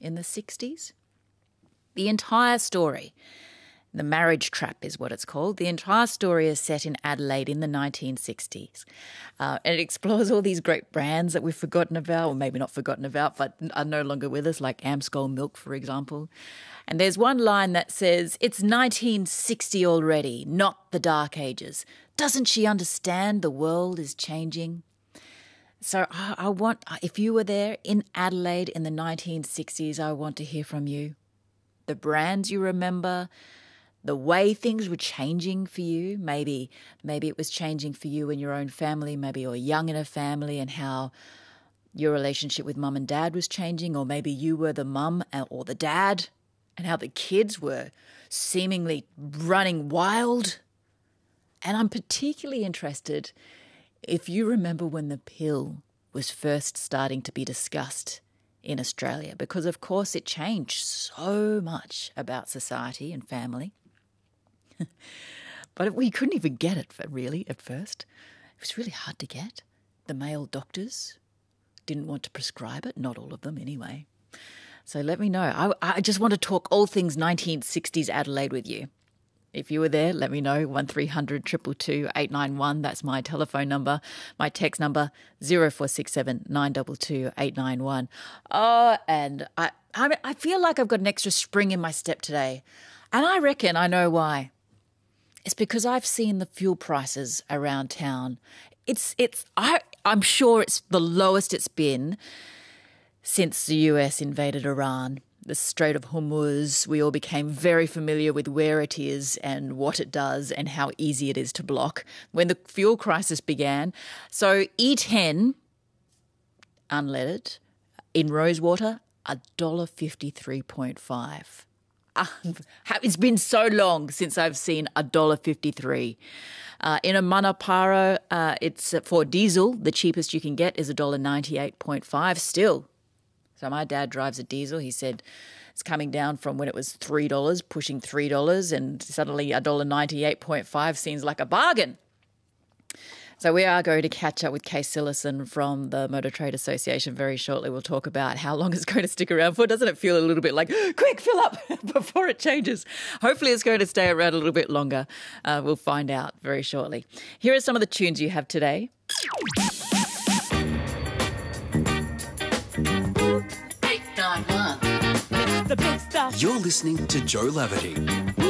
in the 60s. The entire story, The Marriage Trap is what it's called. The entire story is set in Adelaide in the 1960s. And it explores all these great brands that we've forgotten about, or maybe not forgotten about, but are no longer with us, like Amstel Milk, for example. And there's one line that says, "It's 1960 already, not the Dark Ages. Doesn't she understand the world is changing?" So I want, if you were there in Adelaide in the 1960s, I want to hear from you. The brands you remember, the way things were changing for you. Maybe it was changing for you in your own family. Maybe you're young in a family and how your relationship with mum and dad was changing, or maybe you were the mum or the dad and how the kids were seemingly running wild. And I'm particularly interested if you remember when the pill was first starting to be discussed in Australia, because of course it changed so much about society and family. But we couldn't even get it really at first. It was really hard to get. The male doctors didn't want to prescribe it, not all of them anyway. So let me know. I just want to talk all things 1960s Adelaide with you. If you were there, let me know. 1300 222 891. That's my telephone number. My text number 0467 922 891. Oh, and I feel like I've got an extra spring in my step today. And I reckon I know why. It's because I've seen the fuel prices around town. I'm sure it's the lowest it's been since the US invaded Iran. The Strait of Hormuz, we all became very familiar with where it is and what it does and how easy it is to block when the fuel crisis began. So E10, unleaded, in Rosewater, $1.53.5. It's been so long since I've seen $1.53. In a Manapara, it's for diesel, the cheapest you can get is $1.98.5 still. So my dad drives a diesel. He said it's coming down from when it was $3, pushing $3, and suddenly $1.98.5 seems like a bargain. So we are going to catch up with Kay Sillison from the Motor Trade Association very shortly. We'll talk about how long it's going to stick around for. Doesn't it feel a little bit like, quick, fill up before it changes? Hopefully it's going to stay around a little bit longer. We'll find out very shortly. Here are some of the tunes you have today. You're listening to Joe Laverty.